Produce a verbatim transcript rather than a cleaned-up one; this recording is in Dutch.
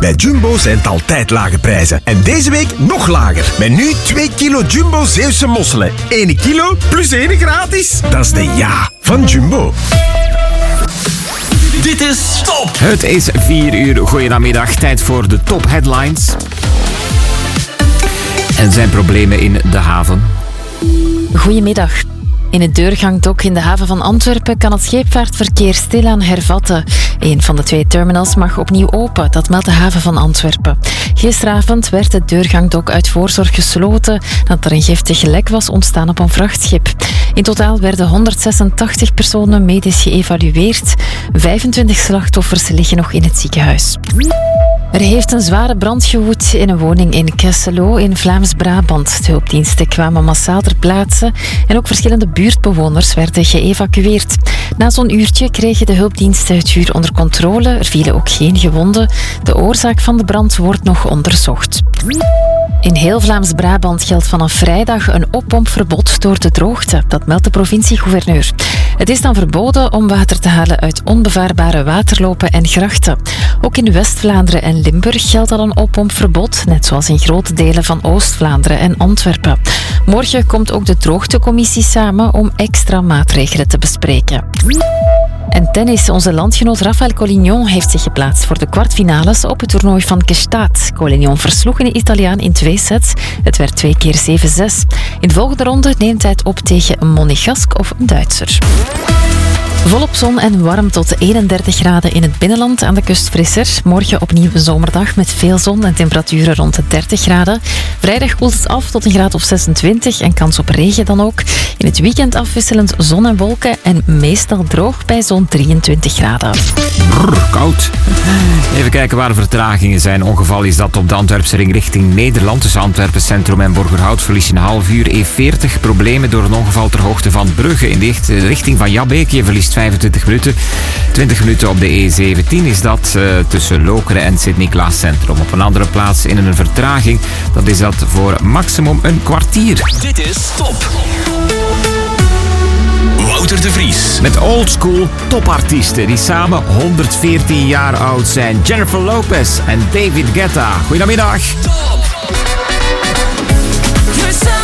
Bij Jumbo zijn het altijd lage prijzen. En deze week nog lager. Met nu twee kilo Jumbo Zeeuwse mosselen. één kilo plus één gratis. Dat is de ja van Jumbo. Dit is Top. Het is vier uur. Goedemiddag. Tijd voor de top headlines. En zijn problemen in de haven. Goedemiddag. In het deurgangdok in de haven van Antwerpen kan het scheepvaartverkeer stilaan hervatten. Een van de twee terminals mag opnieuw open, dat meldt de haven van Antwerpen. Gisteravond werd het deurgangdok uit voorzorg gesloten nadat er een giftig lek was ontstaan op een vrachtschip. In totaal werden honderdzesentachtig personen medisch geëvalueerd. vijfentwintig slachtoffers liggen nog in het ziekenhuis. Er heeft een zware brand gewoed in een woning in Kesselo in Vlaams-Brabant. De hulpdiensten kwamen massaal ter plaatse en ook verschillende buurtbewoners werden geëvacueerd. Na zo'n uurtje kregen de hulpdiensten het vuur onder controle. Er vielen ook geen gewonden. De oorzaak van de brand wordt nog onderzocht. In heel Vlaams-Brabant geldt vanaf vrijdag een oppompverbod door de droogte. Dat meldt de provincie-gouverneur. Het is dan verboden om water te halen uit onbevaarbare waterlopen en grachten. Ook in West-Vlaanderen en Limburg geldt al een oppompverbod, net zoals in grote delen van Oost-Vlaanderen en Antwerpen. Morgen komt ook de droogtecommissie samen om extra maatregelen te bespreken. En tennis. Onze landgenoot Rafael Collignon heeft zich geplaatst voor de kwartfinales op het toernooi van Gstaad. Collignon versloeg een Italiaan in twee sets. Het werd twee keer zeven zes. In de volgende ronde neemt hij het op tegen een Monegask of een Duitser. Volop zon en warm tot eenendertig graden in het binnenland, aan de kust frisser. Morgen opnieuw een zomerdag met veel zon en temperaturen rond de dertig graden. Vrijdag koelt het af tot een graad of zesentwintig en kans op regen dan ook. In het weekend afwisselend zon en wolken en meestal droog bij zo'n drieëntwintig graden. Brrr, koud. Even kijken waar de vertragingen zijn. Ongeval is dat op de Antwerpse ring richting Nederland. Tussen Antwerpen Centrum en Borgerhout verlies je een half uur. E veertig problemen door een ongeval ter hoogte van Brugge. In de richting van Jabbeek. Je verliest vijfentwintig minuten. twintig minuten op de E zeventien is dat uh, tussen Lokeren en Sint-Niklaas Centrum. Op een andere plaats in een vertraging. Dat is dat voor maximum een kwartier. Dit is Top. Wouter de Vries. Met oldschool topartiesten die samen honderdveertien jaar oud zijn. Jennifer Lopez en David Guetta. Goedemiddag. Top.